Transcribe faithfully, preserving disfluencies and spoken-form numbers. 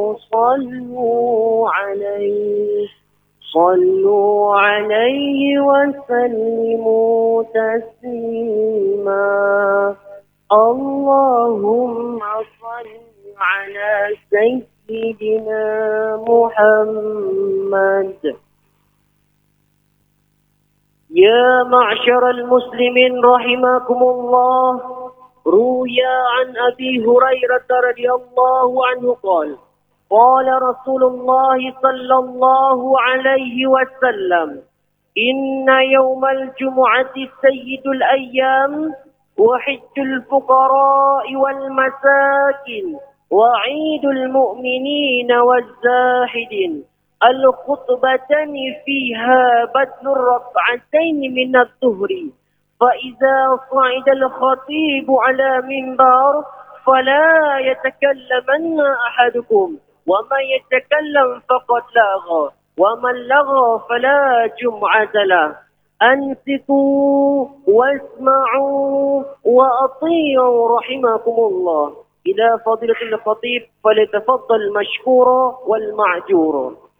صلوا عليه صلوا عليه وسلموا تسليما. اللهم صل على سيدنا محمد. يا معشر المسلمين رحمكم الله، روي عن أبي هريرة رضي الله عنه قال: قال رسول الله صلى الله عليه وسلم: إن يوم الجمعة سيد الأيام، وحج الفقراء والمساكين، وعيد المؤمنين والزاهدين. الخطبتان فيها بدل الركعتين من الظهر، فإذا صعد الخطيب على منبر فلا يتكلمن أحدكم، ومن يتكلم فقد لغى، ومن لغى فلا جمعة له. أنصتوا واسمعوا وأطيعوا رحمكم الله. إلى فضيلة الخطيب فليتفضل مشكورا والمعجورا.